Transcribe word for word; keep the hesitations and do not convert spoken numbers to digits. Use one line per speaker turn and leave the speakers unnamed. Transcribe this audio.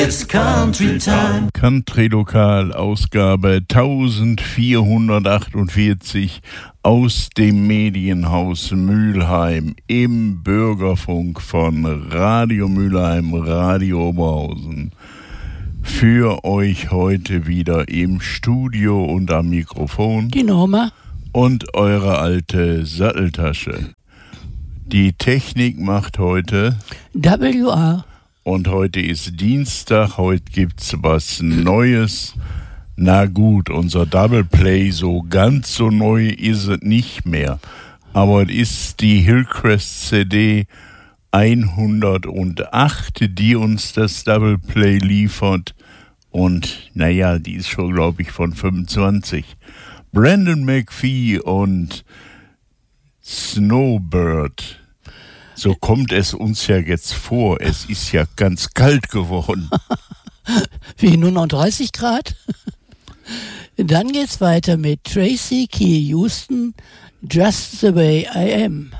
It's Country Time.
Country Lokal, Ausgabe vierzehnhundertachtundvierzig aus dem Medienhaus Mülheim im Bürgerfunk von Radio Mülheim, Radio Oberhausen. Für euch heute wieder im Studio und am Mikrofon
die Norma
und eure alte Satteltasche. Die Technik macht heute
W R.
Und heute ist Dienstag, heute gibt's was Neues. Na gut, unser Double Play, so ganz so neu ist es nicht mehr. Aber es ist die Hillcrest C D hundertacht, die uns das Double Play liefert. Und naja, die ist schon, glaube ich, von fünfundzwanzig. Brandon McPhee und Snowbird. So kommt es uns ja jetzt vor. Es ist ja ganz kalt geworden.
Wie nur noch dreißig Grad? Dann geht's weiter mit Tracy Key Houston, Just the Way I Am.